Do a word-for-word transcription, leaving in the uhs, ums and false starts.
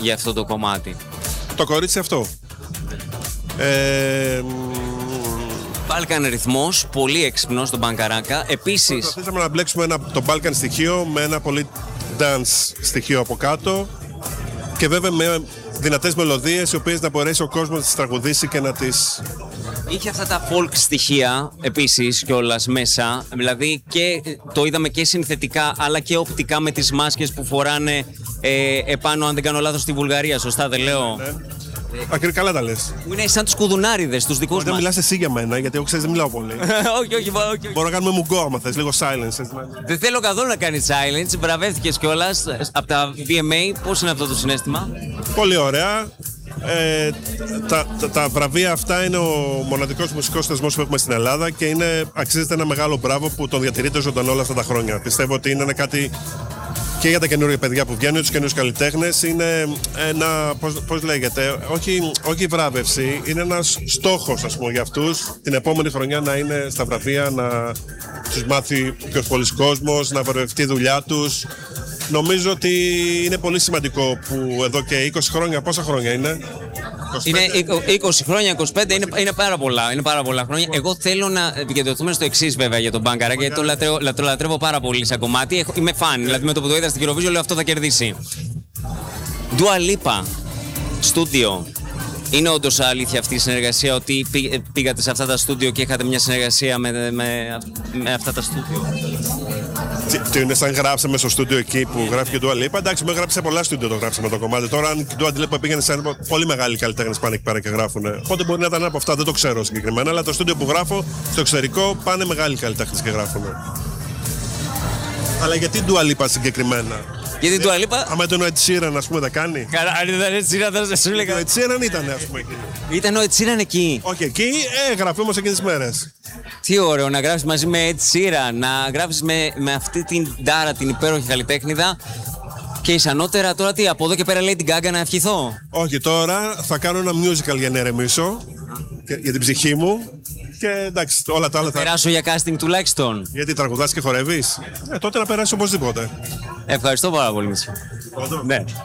για αυτό το κομμάτι? Το κορίτσι αυτό. Ε, Balkan ρυθμός, πολύ έξυπνος στον Μπανκαράκα. Επίσης, προσπαθήσαμε να μπλέξουμε ένα, το Balkan στοιχείο με ένα πολύ dance στοιχείο από κάτω και βέβαια με δυνατές μελωδίες οι οποίες να μπορέσει ο κόσμος να τις τραγουδήσει και να τις... είχε αυτά τα folk στοιχεία επίσης κιόλας μέσα, δηλαδή και το είδαμε και συνθετικά αλλά και οπτικά με τις μάσκες που φοράνε ε, επάνω, αν δεν κάνω λάθος, στη Βουλγαρία, σωστά δεν λέω? Ναι. Ακριβώς, καλά τα λες. Που είναι σαν τους κουδουνάριδες, τους δικούς Δεν μας. μιλάς εσύ για μένα, γιατί εγώ ξέρεις δεν μιλάω πολύ. όχι, όχι, όχι, όχι. Μπορώ να κάνουμε μουγκό άμα θες, λίγο silence. Δεν θέλω καθόλου να κάνει silence, μπραβεύτηκες κιόλας από τα βι εμ έι, πώς είναι αυτό το συναίσθημα? Πολύ ωραία. Ε, τα, τα, τα βραβεία αυτά είναι ο μοναδικός μουσικός θεσμός που έχουμε στην Ελλάδα και είναι, αξίζεται ένα μεγάλο μπράβο που τον διατηρείται ζωντανό όλα αυτά τα χρόνια. Πιστεύω ότι είναι κάτι και για τα καινούργια παιδιά που βγαίνουν, τους καινούριους καλλιτέχνες. Είναι ένα, πώς, πώς λέγεται, όχι, όχι βράβευση, είναι ένας στόχος, ας πούμε, για αυτούς την επόμενη χρονιά να είναι στα βραβεία, να τους μάθει πιο πολλοί κόσμος, να βραβευτεί η δουλειά τους. Νομίζω ότι είναι πολύ σημαντικό που εδώ και είκοσι χρόνια, πόσα χρόνια είναι? είκοσι πέντε. Είναι είκοσι χρόνια, είκοσι πέντε, είναι, είναι, πάρα πολλά, είναι πάρα πολλά χρόνια. Εγώ θέλω να επικεντρωθούμε στο εξής βέβαια για τον Μπάνκαρα, γιατί το λατρεύω, το λατρεύω πάρα πολύ σαν κομμάτι. Έχω, είμαι φαν, δηλαδή με το που το είδα στην Eurovision λέω αυτό θα κερδίσει. Dua Lipa, στούντιο. Είναι όντως αλήθεια αυτή η συνεργασία, ότι πήγατε σε αυτά τα στούντιο και είχατε μια συνεργασία με, με, με αυτά τα στούντιο? Τι είναι σαν γράψαμε στο στούντιο εκεί που γράφει και η Dua Lipa? Εντάξει, με γράψει σε πολλά στούντιο το γράψαμε το κομμάτι. Τώρα, αν η Dua Lipa πήγαινε σε πολύ μεγάλοι καλλιτέχνες πάνε εκεί πέρα και γράφουν. Οπότε μπορεί να ήταν από αυτά, δεν το ξέρω συγκεκριμένα. Αλλά το στούντιο που γράφω στο εξωτερικό πάνε μεγάλοι καλλιτέχνες και γράφουν. Αλλά γιατί Dua Lipa συγκεκριμένα? Γιατί Dua Lipa. Άμα ήταν ο Ed Sheeran, ας πούμε, θα κάνει. Καλά, αν ήταν ο Ed Sheeran, θα σου έλεγα. Ο Ed Sheeran ήταν, ας πούμε, εκεί. Ήταν ο Ed Sheeran εκεί. Όχι εκεί, έγραφε όμως εκείνες τις μέρες. Τι ωραίο να γράψεις μαζί με Ed Sheeran, να γράψεις με, με αυτή την Ντάρα, την υπέροχη καλλιτέχνηδα. Και ισανότερα τώρα τι, από εδώ και πέρα λέει την Gaga να ευχηθώ? Όχι, τώρα θα κάνω ένα musical για να ερεμήσω, για την ψυχή μου. Και εντάξει, όλα τα άλλα θα. Περάσω για casting τουλάχιστον. Γιατί τραγουδάς και χορεύεις? Ε, τότε να περάσει οπωσδήποτε. Ευχαριστώ πάρα πολύ. Ναι.